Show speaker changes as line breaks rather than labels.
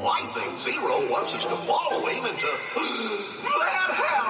I think Zero wants us to follow him into that house.